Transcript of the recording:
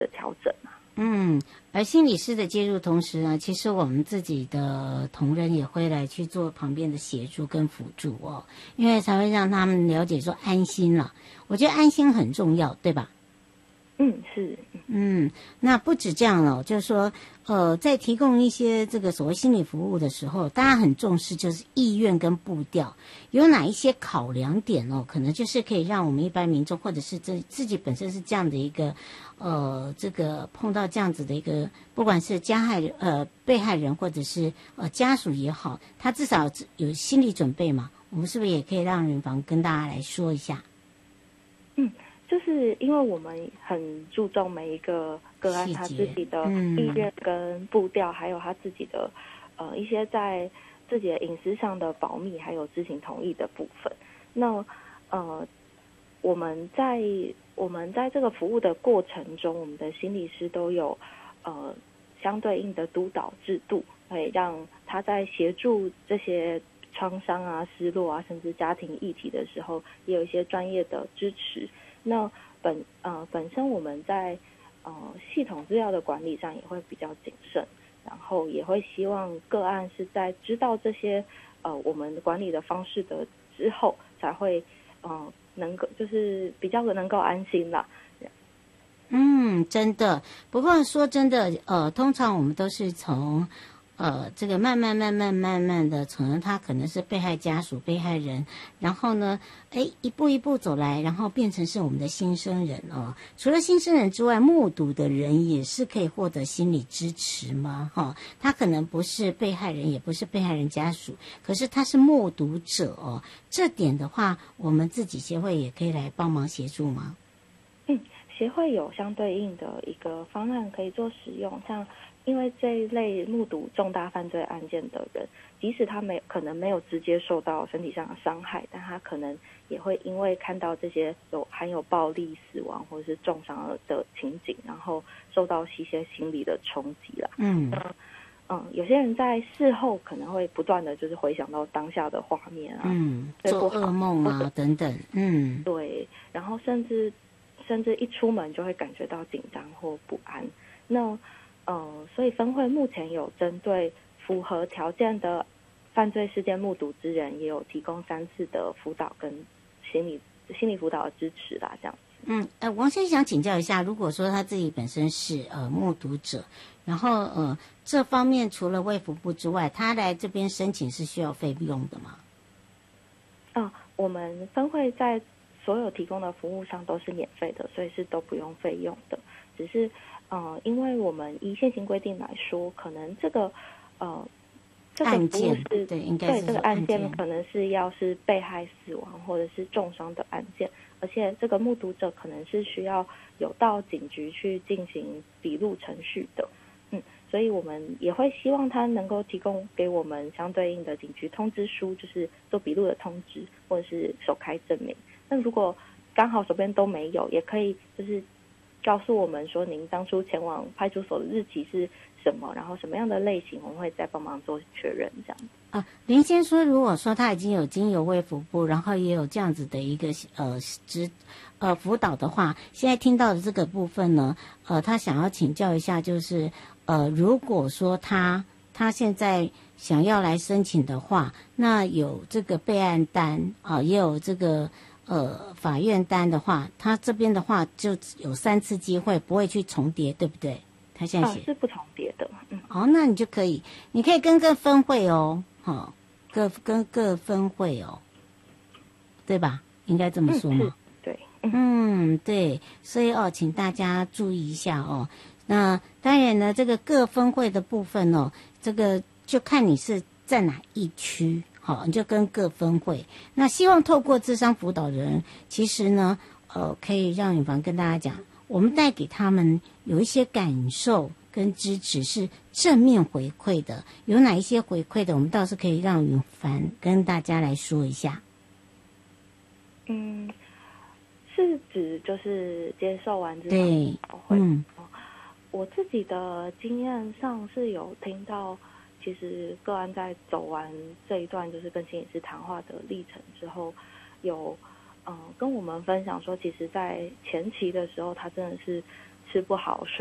的调整啊。 而心理师的介入同时呢，其实我们自己的同仁也会来去做旁边的协助跟辅助哦，因为才会让他们了解说安心了。我觉得安心很重要，对吧？ 是。 那不止这样了，就是说，在提供一些这个所谓心理服务的时候，大家很重视就是意愿跟步调，有哪一些考量点哦，可能就是可以让我们一般民众或者是自己本身是这样的一个，这个碰到这样子的一个，不管是被害人或者是家属也好，他至少有心理准备嘛。我们是不是也可以让人房跟大家来说一下？ 就是因为我们很注重每一个个案他自己的意愿跟步调，还有他自己的一些在自己的隐私上的保密，还有知情同意的部分。那我们在这个服务的过程中，我们的心理师都有相对应的督导制度，可以让他在协助这些创伤啊、失落啊，甚至家庭议题的时候，也有一些专业的支持。那本身我们在系统资料的管理上也会比较谨慎，然后也会希望个案是在知道这些我们管理的方式的之后，才会能够就是比较能够安心啦。 真的。不过说真的，通常我们都是从这个慢慢的，从他可能是被害家属、被害人，然后呢，一步一步走来，然后变成是我们的新生人哦。除了新生人之外，目睹的人也是可以获得心理支持吗？他可能不是被害人，也不是被害人家属，可是他是目睹者哦。这点的话，我们自己协会也可以来帮忙协助吗？ 协会有相对应的一个方案可以做使用，像因为这一类目睹重大犯罪案件的人，即使他可能没有直接受到身体上的伤害，但他可能也会因为看到这些含有暴力、死亡或者是重伤的情景，然后受到一些心理的冲击啦。有些人在事后可能会不断的就是回想到当下的画面啊， 做噩梦啊等等， 对，然后甚至一出门就会感觉到紧张或不安。那所以分会目前有针对符合条件的犯罪事件目睹之人，也有提供3次的辅导跟心理辅导的支持啦，这样子。 王先生想请教一下，如果说他自己本身是目睹者，然后这方面除了卫福部之外，他来这边申请是需要费用的吗？ 我们分会在所有提供的服务上都是免费的，所以是都不用费用的。只是因为我们依现行规定来说，可能这个案件是应该是这个案件可能是要是被害死亡或者是重伤的案件，而且这个目睹者可能是需要有到警局去进行笔录程序的。所以我们也会希望他能够提供给我们相对应的警局通知书，就是做笔录的通知或者是手开证明。那如果刚好手边都没有，也可以就是告诉我们说您当初前往派出所的日期是什么，然后什么样的类型，我们会再帮忙做确认这样。 林先说，如果说他已经有经由卫福部，然后也有这样子的一个辅导的话，现在听到的这个部分呢，他想要请教一下，就是如果说他现在想要来申请的话，那有这个备案单也有这个法院单的话，他这边的话就有3次机会，不会去重叠，对不对？他现在写是不重叠的。 那你就可以，你可以跟各分会哦，跟各分会哦，对吧？应该这么说吗？ 对， 对，所以请大家注意一下哦。那当然呢，这个各分会的部分哦，这个就看你是在哪一区，你就跟各分会。那希望透过諮商辅导人，其实呢，可以让允凡跟大家讲，我们带给他们有一些感受跟支持是正面回馈的，有哪一些回馈的，我们倒是可以让允凡跟大家来说一下。 是指就是接受完之后， 对， 我自己的经验上是有听到，其实个案在走完这一段就是跟心理师谈话的历程之后，有跟我们分享说，其实在前期的时候，他真的是吃不好